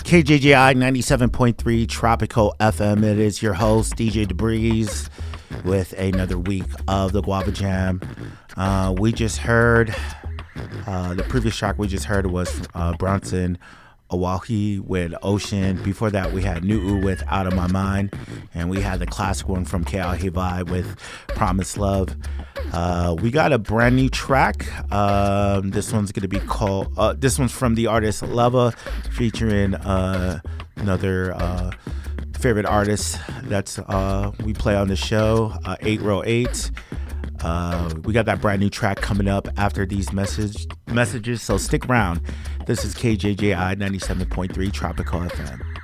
KJJI 97.3 Tropical FM. It is your host, DJ DeBreeze, with another week of the Guava Jam. We just heard, the previous track we just heard was Bronson Awahi with Ocean. Before that, we had Nu'u with Out of My Mind. And we had the classic one from Keahi Vibe with Promise Love. We got a brand new track. This one's going to be called, this one's from the artist Leva, featuring another favorite artist that's we play on the show, 8 Row 8. We got that brand new track coming up after these messages, so stick around. This is KJJI 97.3 Tropical FM.